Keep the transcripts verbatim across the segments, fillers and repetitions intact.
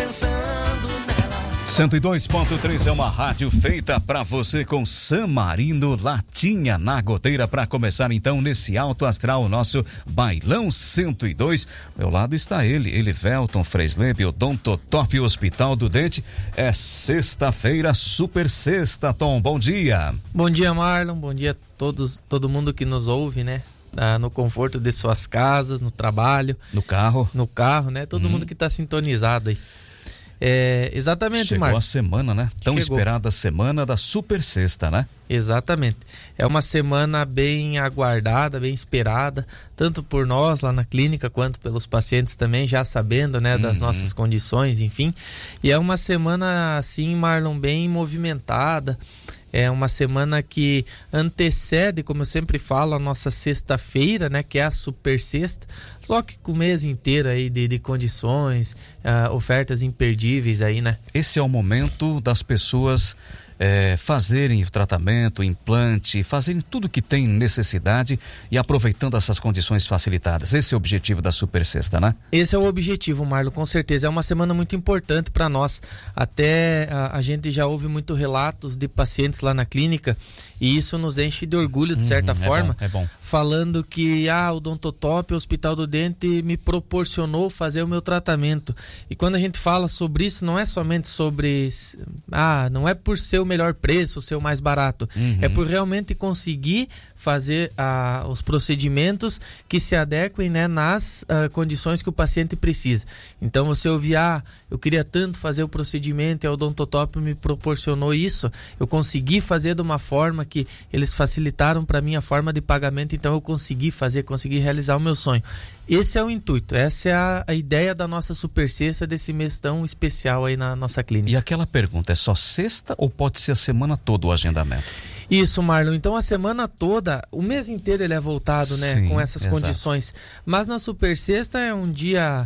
pensando nela. cento e dois ponto três é uma rádio feita pra você com San Marino Latinha na goteira para começar então nesse alto astral, o nosso Bailão cento e dois. Ao meu lado está ele, Elivelton Freisleb, Odontotop Hospital do Dente. É sexta-feira, super sexta, Tom, bom dia. Bom dia, Marlon, bom dia a todos, todo mundo que nos ouve, né? Ah, no conforto de suas casas, no trabalho. No carro. No carro, né? Todo hum. mundo que está sintonizado aí. É, exatamente, Chegou Marcos. a semana, né? Tão Chegou. esperada semana da Super Sexta, né? Exatamente. É uma semana bem aguardada, bem esperada, tanto por nós lá na clínica, quanto pelos pacientes também, já sabendo, né, das uhum. nossas condições, enfim. E é uma semana, assim, Marlon, bem movimentada. É uma semana que antecede, como eu sempre falo, a nossa sexta-feira, né, que é a Super Sexta, só que com o mês inteiro aí de, de condições, uh, ofertas imperdíveis aí, né? Esse é o momento das pessoas é, fazerem o tratamento, implante, fazerem tudo que tem necessidade e aproveitando essas condições facilitadas. Esse é o objetivo da Super Sexta, né? Esse é o objetivo, Marlon, com certeza. É uma semana muito importante para nós. Até a, a gente já ouve muito relatos de pacientes lá na clínica e isso nos enche de orgulho, de certa uhum, forma, é bom, é bom. Falando que ah, o Odontotop, o Hospital do Dente, me proporcionou fazer o meu tratamento. E quando a gente fala sobre isso, não é somente sobre, ah, não é por ser o melhor preço, o seu mais barato, uhum. é por realmente conseguir fazer ah, os procedimentos que se adequem, né, nas ah, condições que o paciente precisa. Então você ouvir, ah, eu queria tanto fazer o procedimento e a Odontotop me proporcionou isso, eu consegui fazer de uma forma que eles facilitaram para mim a forma de pagamento, então eu consegui fazer, consegui realizar o meu sonho. Esse é o intuito, essa é a, a ideia da nossa Super Sexta, desse mês tão especial aí na nossa clínica. E aquela pergunta, é só sexta ou pode ser a semana toda o agendamento? Isso, Marlon. Então a semana toda, o mês inteiro ele é voltado, né, Sim, com essas exato. Condições. Mas na Super Sexta é um dia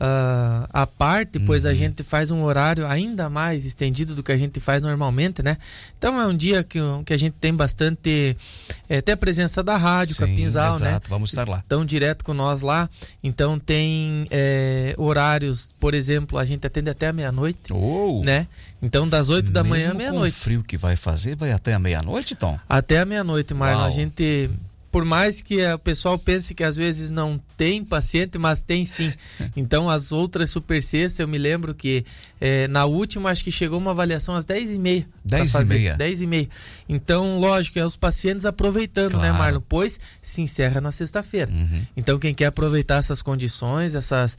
uh, à parte, pois uhum. a gente faz um horário ainda mais estendido do que a gente faz normalmente, né? Então é um dia que, que a gente tem bastante, é, tem a presença da rádio, Sim, Capinzal, exato. né? Vamos estar lá. Estão direto com nós lá. Então tem é, horários, por exemplo, a gente atende até a meia-noite, oh. né? Então das oito da manhã à meia-noite. Com o frio que vai fazer, vai até a meia-noite, Tom? Até a meia-noite, Marlon. Uau. A gente, por mais que o pessoal pense que às vezes não tem paciente, mas tem sim. Então as outras Super Sexta, eu me lembro que é, na última acho que chegou uma avaliação às dez e meia. dez e meia? dez e meia. Então, lógico, é os pacientes aproveitando, claro. Né, Marlon? Pois se encerra na sexta-feira. Uhum. Então quem quer aproveitar essas condições, essas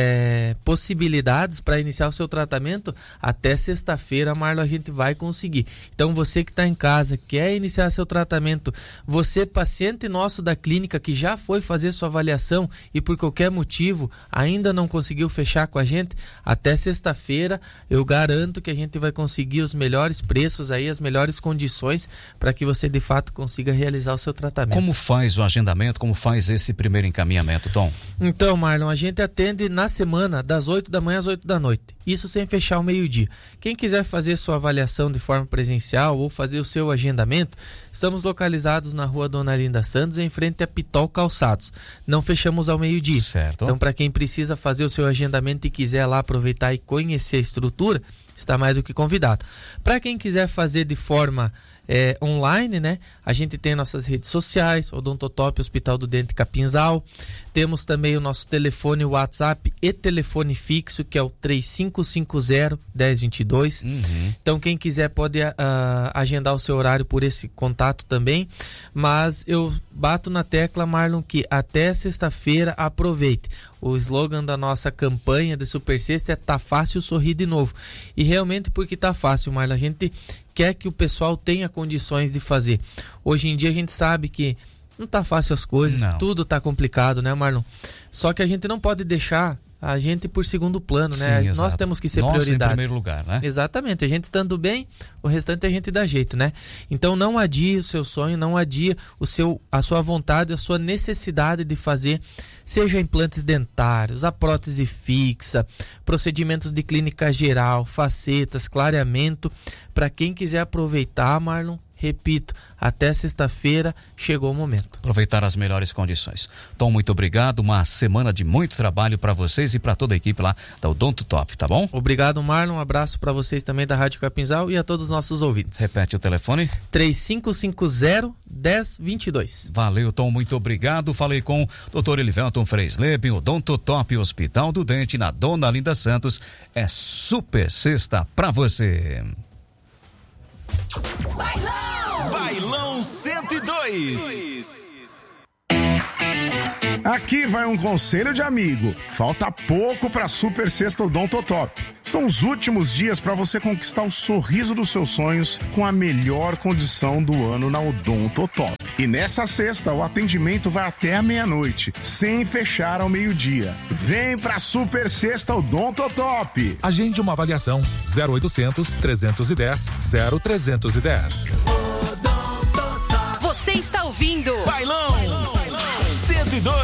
é, possibilidades para iniciar o seu tratamento, até sexta-feira, Marlon, a gente vai conseguir. Então você que está em casa, quer iniciar seu tratamento, você paciente nosso da clínica que já foi fazer sua avaliação e por qualquer motivo ainda não conseguiu fechar com a gente, até sexta-feira eu garanto que a gente vai conseguir os melhores preços aí, as melhores condições para que você de fato consiga realizar o seu tratamento. Como faz o agendamento, como faz esse primeiro encaminhamento, Tom? Então, Marlon, a gente atende na semana das oito da manhã às oito da noite, isso sem fechar o meio-dia. Quem quiser fazer sua avaliação de forma presencial ou fazer o seu agendamento, estamos localizados na rua Dona Arlinda Santos, em frente a Pitol Calçados. Não fechamos ao meio-dia. Certo. Então, para quem precisa fazer o seu agendamento e quiser lá aproveitar e conhecer a estrutura, está mais do que convidado. Para quem quiser fazer de forma é, online, né? A gente tem nossas redes sociais, Odontotop Hospital do Dente Capinzal. Temos também o nosso telefone WhatsApp e telefone fixo, que é o três cinco cinco zero, um zero dois dois. Uhum. Então quem quiser pode uh, agendar o seu horário por esse contato também. Mas eu bato na tecla, Marlon, que até sexta-feira aproveite. O slogan da nossa campanha de Super Sexta é "Tá fácil sorrir de novo". E realmente porque tá fácil, Marlon. A gente quer que o pessoal tenha condições de fazer. Hoje em dia a gente sabe que não tá fácil as coisas, não. Tudo tá complicado, né, Marlon? Só que a gente não pode deixar a gente por segundo plano, né? Sim, nós exato. Temos que ser Nós prioridade. Em primeiro lugar, né? Exatamente. A gente estando bem, o restante a gente dá jeito, né? Então não adie o seu sonho, não adie o seu, a sua vontade, a sua necessidade de fazer, seja implantes dentários, a prótese fixa, procedimentos de clínica geral, facetas, clareamento. Para quem quiser aproveitar, Marlon, repito, até sexta-feira chegou o momento. Aproveitar as melhores condições. Tom, muito obrigado. Uma semana de muito trabalho para vocês e para toda a equipe lá da Odonto Top, tá bom? Obrigado, Marlon. Um abraço para vocês também da Rádio Capinzal e a todos os nossos ouvintes. Repete o telefone. três cinco cinco zero, um zero dois dois. Valeu, Tom. Muito obrigado. Falei com o doutor Elivelton Freisleben, Odonto Top Hospital do Dente, na Dona Linda Santos. É super sexta para você. Bailão! Bailão cento e dois. Aqui vai um conselho de amigo. Falta pouco para Super Sexta Odonto Top. São os últimos dias para você conquistar o sorriso dos seus sonhos com a melhor condição do ano na Odonto Top. E nessa sexta o atendimento vai até a meia-noite, sem fechar ao meio-dia. Vem pra Super Sexta Odonto Top. Agende uma avaliação zero oitocentos, trezentos e dez, zero trezentos e dez. Você está ouvindo